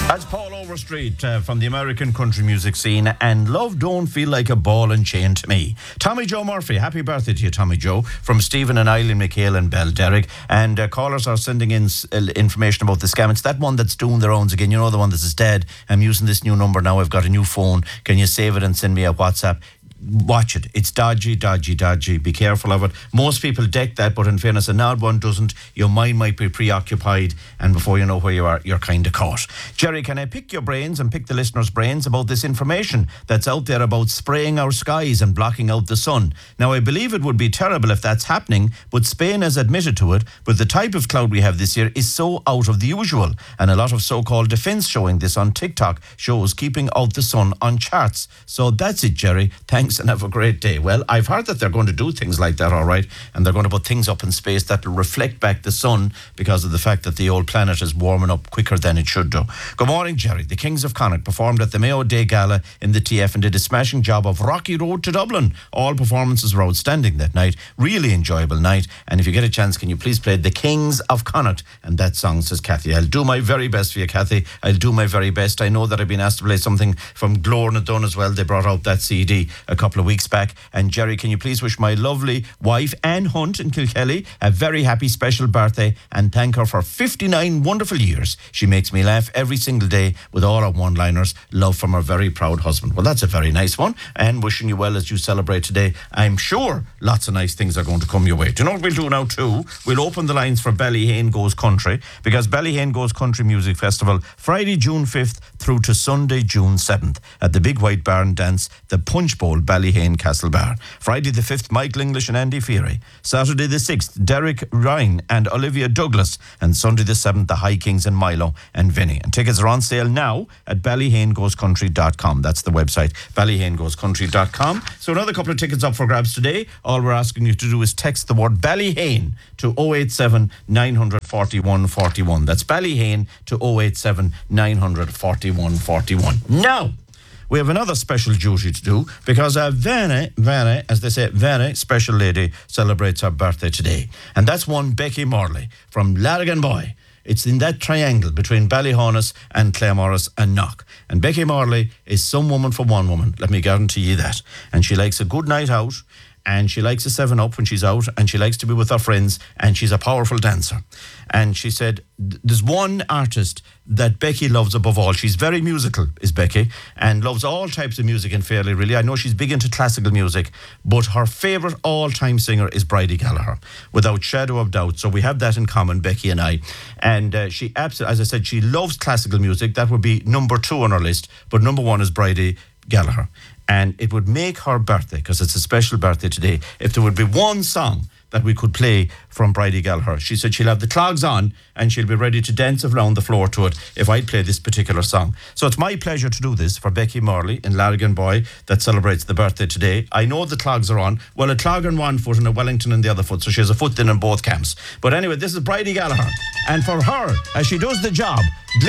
That's Paul Overstreet from the American country music scene, and Love Don't Feel Like a Ball and Chain to Me. Tommy Joe Murphy, happy birthday to you, Tommy Joe, from Stephen and Eileen McHale and Bell Derrick. And callers are sending in information about the scam. It's that one that's doing their owns again. You know, the one that is dead. I'm using this new number now. I've got a new phone. Can you save it and send me a WhatsApp? Watch it. It's dodgy. Be careful of it. Most people deck that, but in fairness, an odd one doesn't. Your mind might be preoccupied, and before you know where you are, you're kind of caught. Jerry, can I pick your brains and pick the listeners' brains about this information that's out there about spraying our skies and blocking out the sun? Now, I believe it would be terrible if that's happening, but Spain has admitted to it. But the type of cloud we have this year is so out of the usual, and a lot of so-called defence showing this on TikTok shows keeping out the sun on charts. So that's it, Jerry. Thanks and have a great day. Well, I've heard that they're going to do things like that, all right, and they're going to put things up in space that will reflect back the sun because of the fact that the old planet is warming up quicker than it should do. Good morning, Jerry. The Kings of Connacht performed at the Mayo Day Gala in the TF and did a smashing job of Rocky Road to Dublin. All performances were outstanding that night. Really enjoyable night. And if you get a chance, can you please play The Kings of Connacht? And that song, says Kathy. I'll do my very best for you, Kathy. I'll do my very best. I know that I've been asked to play something from Glórna Dun as well. They brought out that CD a couple of weeks back. And Jerry, can you please wish my lovely wife, Anne Hunt in Kilkelly, a very happy special birthday and thank her for 59 wonderful years. She makes me laugh every single day with all her one-liners. Love from her very proud husband. Well, that's a very nice one. And wishing you well as you celebrate today. I'm sure lots of nice things are going to come your way. Do you know what we'll do now too? We'll open the lines for Ballyhane Goes Country, because Ballyhane Goes Country Music Festival, Friday, June 5th through to Sunday, June 7th at the Big White Barn Dance, the Punch Bowl, Ballyhane Castle Bar. Friday the 5th, Michael English and Andy Feary. Saturday the 6th, Derek Ryan and Olivia Douglas. And Sunday the 7th, the High Kings and Milo and Vinny. And tickets are on sale now at ballyhanegoescountry.com. That's the website, ballyhanegoescountry.com. So another couple of tickets up for grabs today. All we're asking you to do is text the word Ballyhane to 087 941 41. That's Ballyhane to 087 941 41. Now, we have another special duty to do because a very, as they say, very special lady celebrates her birthday today. And that's one Becky Morley from Larrigan-Boy. It's in that triangle between Ballyhonus and Claremorris and Knock. And Becky Morley is some woman for one woman, let me guarantee you that. And she likes a good night out, and she likes a 7-Up when she's out, and she likes to be with her friends, and she's a powerful dancer. And she said, there's one artist that Becky loves above all. She's very musical, is Becky, and loves all types of music and fairly really. I know she's big into classical music, but her favourite all-time singer is Bridie Gallagher, without shadow of doubt. So we have that in common, Becky and I. And she absolutely, as I said, she loves classical music. That would be number 2 on her list, but number 1 is Bridie Gallagher. And it would make her birthday, because it's a special birthday today, if there would be one song that we could play from Bridie Gallagher. She said she'll have the clogs on and she'll be ready to dance around the floor to it if I play this particular song. So it's my pleasure to do this for Becky Morley in Larrigan-Boy that celebrates the birthday today. I know the clogs are on. Well, a clog on one foot and a Wellington in the other foot, so she has a foot in both camps. But anyway, this is Bridie Gallagher. And for her, as she does the job,